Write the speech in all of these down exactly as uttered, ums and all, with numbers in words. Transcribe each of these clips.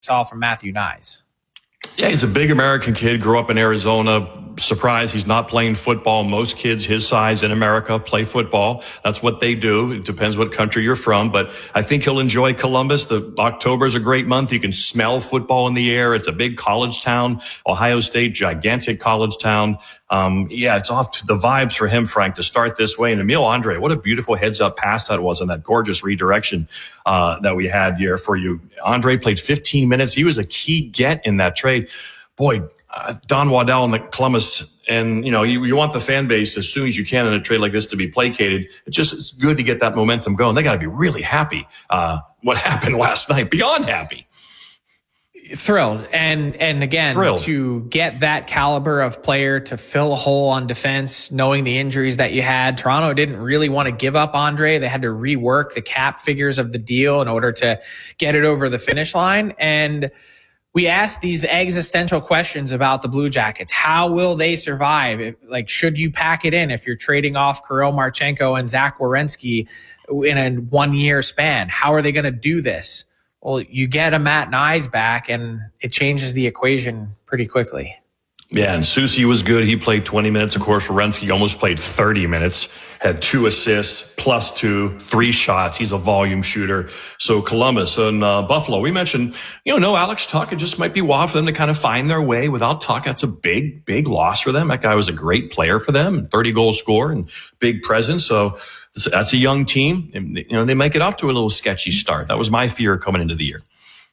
saw from Matthew Nyes. Yeah, he's a big American kid, grew up in Arizona. Surprised he's not playing football. Most kids his size in America play football. That's what they do. It depends what country you're from, but I think he'll enjoy Columbus. The October is a great month. You can smell football in the air. It's a big college town. Ohio State, gigantic college town. Um, yeah, it's off to the vibes for him, Frank, to start this way. And Emil Andre, what a beautiful heads-up pass that was on that gorgeous redirection uh, that we had here for you. Andre played fifteen minutes. He was a key get in that trade. Boy, uh, Don Waddell and the Columbus, and, you know, you, you want the fan base as soon as you can in a trade like this to be placated. It just it's good to get that momentum going. They got to be really happy uh, what happened last night, beyond happy. Thrilled. And and again, Thrilled. To get that caliber of player to fill a hole on defense, knowing the injuries that you had, Toronto didn't really want to give up Andre. They had to rework the cap figures of the deal in order to get it over the finish line. And we asked these existential questions about the Blue Jackets. How will they survive? If, like, should you pack it in if you're trading off Kirill Marchenko and Zach Werenski in a one-year span? How are they going to do this? Well, you get a Matt Nyes back, and it changes the equation pretty quickly. Yeah, and Susie was good. He played twenty minutes. Of course, Werenski almost played thirty minutes, had two assists, plus two, three shots. He's a volume shooter. So Columbus and uh, Buffalo, we mentioned, you know, no Alex Tuch. It just might be wild for them to kind of find their way without Tuch. That's a big, big loss for them. That guy was a great player for them, thirty-goal scorer and big presence. So that's a young team. And, you know, they might get off to a little sketchy start. That was my fear coming into the year.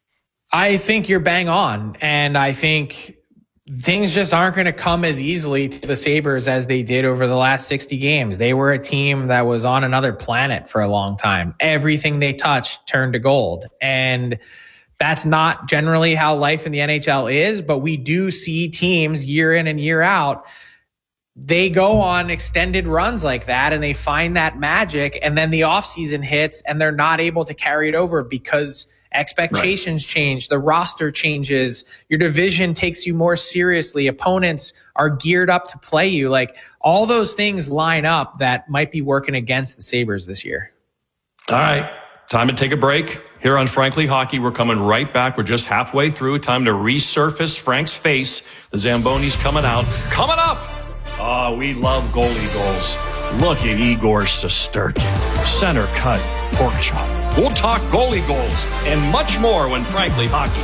I think you're bang on, and I think things just aren't going to come as easily to the Sabres as they did over the last sixty games. They were a team that was on another planet for a long time. Everything they touched turned to gold. And that's not generally how life in the N H L is, but we do see teams year in and year out. They go on extended runs like that and they find that magic, and then the offseason hits and they're not able to carry it over because expectations right. change, the roster changes, your division takes you more seriously, opponents are geared up to play you. Like, all those things line up that might be working against the Sabres this year. All right, time to take a break. Here on Frankly Hockey, we're coming right back. We're just halfway through. Time to resurface Frank's face. The Zamboni's coming out. Coming up! Oh, we love goalie goals. Look at Igor Shesterkin. Center cut, pork chop. We'll talk goalie goals and much more when Frankly Hockey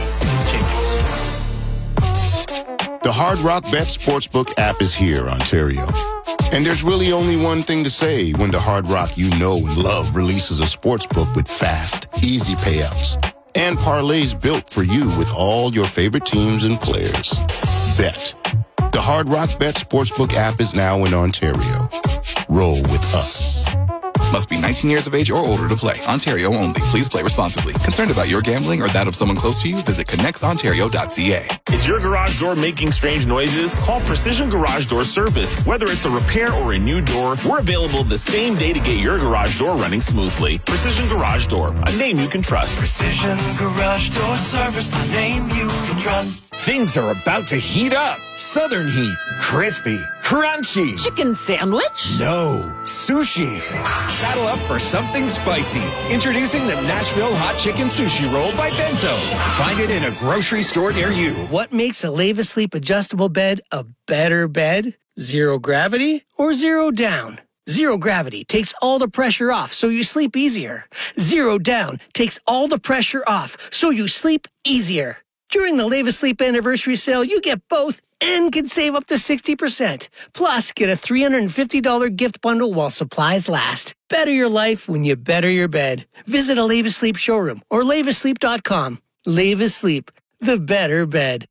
continues. The Hard Rock Bet Sportsbook app is here, Ontario. And there's really only one thing to say when the Hard Rock you know and love releases a sportsbook with fast, easy payouts and parlays built for you with all your favorite teams and players. Bet. The Hard Rock Bet Sportsbook app is now in Ontario. Roll with us. Must be nineteen years of age or older to play. Ontario only. Please play responsibly. Concerned about your gambling or that of someone close to you? Visit connects ontario dot c a. Is your garage door making strange noises? Call Precision Garage Door Service. Whether it's a repair or a new door, we're available the same day to get your garage door running smoothly. Precision Garage Door, a name you can trust. Precision Garage Door Service, a name you can trust. Things are about to heat up. Southern heat. Crispy. Crunchy. Chicken sandwich? No. Sushi. Saddle up for something spicy. Introducing the Nashville Hot Chicken Sushi Roll by Bento. Find it in a grocery store near you. What makes a Leva Sleep adjustable bed a better bed? Zero gravity or zero down? Zero gravity takes all the pressure off so you sleep easier. Zero down takes all the pressure off so you sleep easier. During the Leva Sleep anniversary sale, you get both and can save up to sixty percent. Plus, get a three hundred fifty dollars gift bundle while supplies last. Better your life when you better your bed. Visit a Leva Sleep showroom or leva sleep dot com. Leva Sleep, the better bed.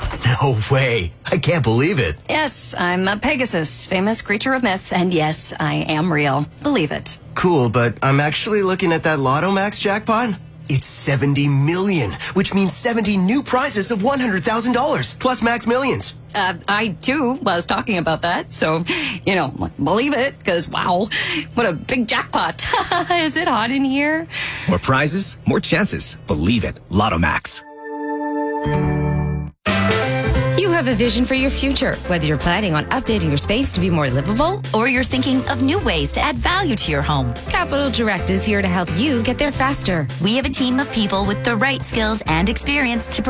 No way. I can't believe it. Yes, I'm a Pegasus, famous creature of myth, and yes, I am real. Believe it. Cool, but I'm actually looking at that Lotto Max jackpot. It's seventy million, which means seventy new prizes of one hundred thousand dollars, plus Max Millions. Uh, I, too, was talking about that, so, you know, believe it, because, wow, what a big jackpot. Is it hot in here? More prizes, more chances. Believe it. Lotto Max. You have a vision for your future, whether you're planning on updating your space to be more livable, or you're thinking of new ways to add value to your home. Capital Direct is here to help you get there faster. We have a team of people with the right skills and experience to